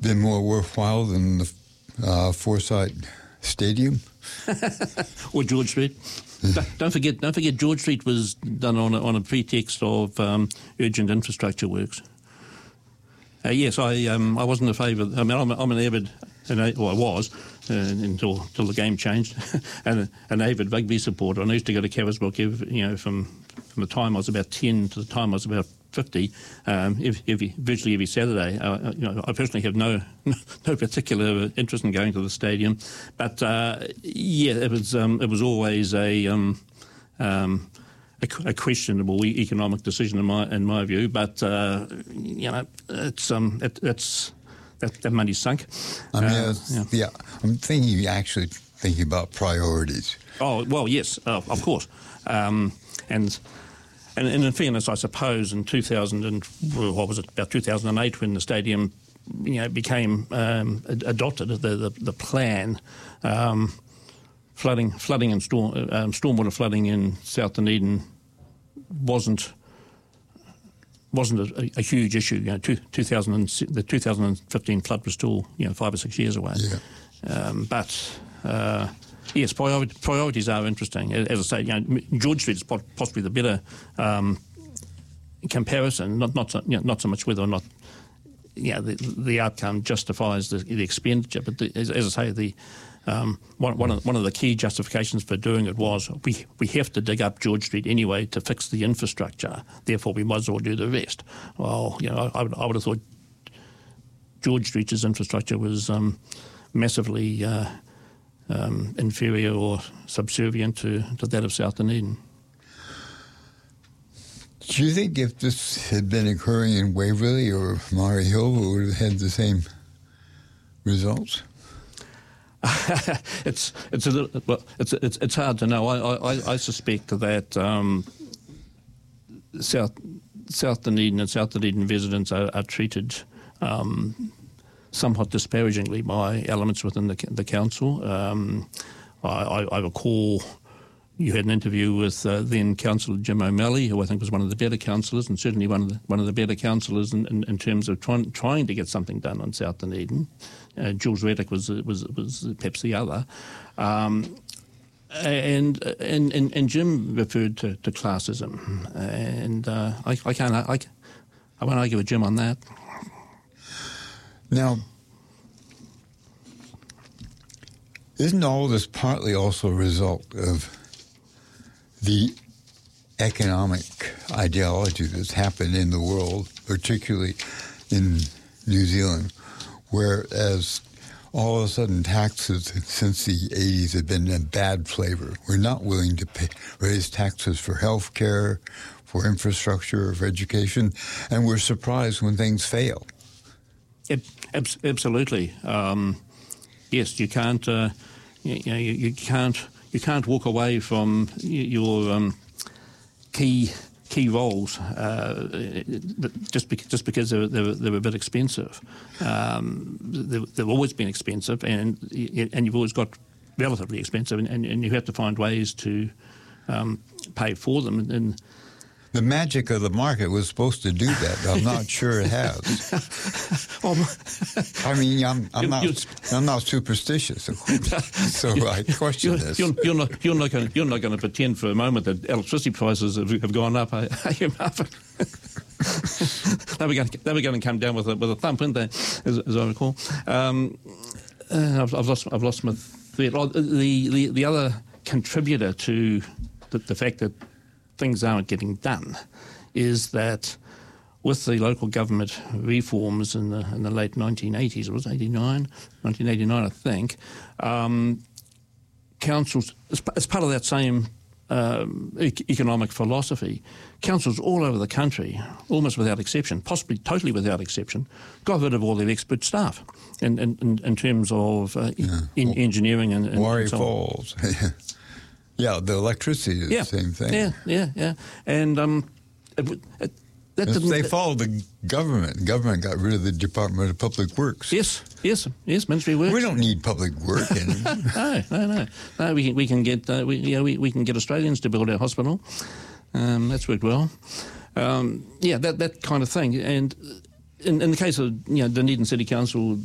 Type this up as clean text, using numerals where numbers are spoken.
been more worthwhile than the Forsyth Stadium? Or George Street. Don't forget George Street was done on a pretext of urgent infrastructure works. Yes, I wasn't a favour. I mean, I'm an avid, well, I was until the game changed, and an avid rugby supporter. And I used to go to Carisbrook, from the time I was about 10 to the time I was about 50, virtually every Saturday. I personally have no particular interest in going to the stadium, but it was always a questionable economic decision in my view. But it's that money's sunk. I mean, I'm thinking about priorities. Oh well, yes, of course, and in fairness, I suppose in about 2008, when the stadium, became adopted, the plan, flooding and stormwater flooding in South Dunedin wasn't a huge issue. The 2015 flood was still 5 or 6 years away. Yeah. But yes, priorities are interesting. As I say, George Street is possibly the better comparison. Not so much whether or not the outcome justifies the expenditure, but as I say, one of the key justifications for doing it was we have to dig up George Street anyway to fix the infrastructure. Therefore, we might as well do the rest. Well, I would have thought George Street's infrastructure was massively inferior or subservient to that of South Dunedin. Do you think if this had been occurring in Waverley or Murray Hill, we would have had the same results? It's hard to know. I suspect that South Dunedin and South Dunedin residents are treated somewhat disparagingly by elements within the council. I recall you had an interview with then Councillor Jim O'Malley, who I think was one of the better councillors, and certainly one of the better councillors in terms of trying to get something done on South Dunedin. Jules Reddick was perhaps the other, and Jim referred to classism, and I won't argue with Jim on that. Now, isn't all this partly also a result of the economic ideology that's happened in the world, particularly in New Zealand, whereas all of a sudden taxes since the 80s have been a bad flavor? We're not willing to raise taxes for health care, for infrastructure, for education, and we're surprised when things fail. Absolutely. Yes, you can't. You can't walk away from your key roles just because they're a bit expensive. They've always been expensive, and you've always got relatively expensive, and you have to find ways to pay for them. And the magic of the market was supposed to do that. I'm not sure it has. I mean, I'm not superstitious, so I question this. You're not going to pretend for a moment that electricity prices have gone up, are you, Marvin? They were going to come down with a thump, weren't they? As I recall. I've lost my thread. The other contributor to the fact that things aren't getting done is that with the local government reforms in the late 1980s, it was 1989, I think, councils, as part of that same economic philosophy, councils all over the country, almost without exception, possibly totally without exception, got rid of all their expert staff in terms of engineering and Warri so Falls. Yeah, the electricity is the same thing. Yeah. And they followed the government. The government got rid of the Department of Public Works. Yes, Ministry of Works. We don't need public work anymore. No. We can get we can get Australians to build our hospital. That's worked well. That kind of thing. And in the case of Dunedin City Council,